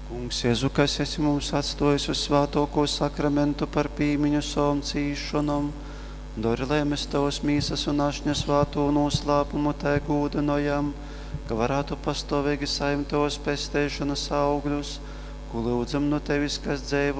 Kungs, Jēzu, kas esi mums atstājis uz svētāko sakramentu par pīmiņu savam cīšanam, dori, lai mēs tavas mīsas un ašņa svēto noslēpumu te gūdinojam, ka varētu pastāvīgi saimtos pestēšanas augļus, ko lūdzam no tevis, kas dzēvo